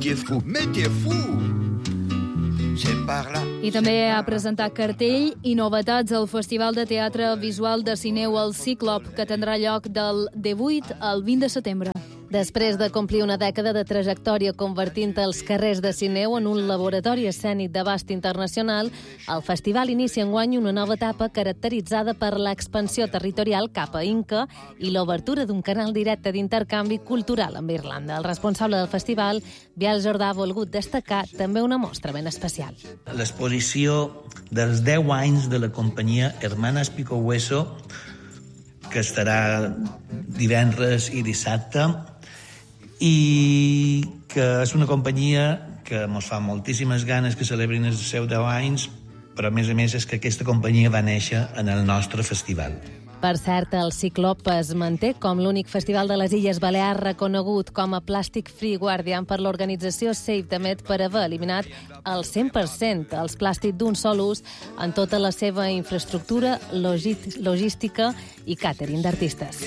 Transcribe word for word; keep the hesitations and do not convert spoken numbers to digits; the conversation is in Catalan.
métier fou, métier fou. C'est par là. I també ha presentat cartell i novetats al Festival de Teatre Visual de Sineu al Cíclop, que tindrà lloc del divuit al vint de setembre. Després de complir una dècada de trajectòria convertint els carrers de Sineu en un laboratori escènic d'abast internacional, el festival inicia enguany una nova etapa caracteritzada per l'expansió territorial cap a Inca i l'obertura d'un canal directe d'intercanvi cultural amb Irlanda. El responsable del festival, Biel Jordà, ha volgut destacar també una mostra ben especial. L'exposició dels deu anys de la companyia Hermanas Pico Hueso, que estarà divendres i dissabte, i que és una companyia que ens fa moltíssimes ganes que celebrin els seus deu anys, però a més a més és que aquesta companyia va néixer en el nostre festival. Per cert, el Cíclop es manté com l'únic festival de les Illes Balears reconegut com a Plastic Free Guardian per l'organització Save the Med per haver eliminat el cent per cent els plàstics d'un sol ús en tota la seva infraestructura, logística i càtering d'artistes.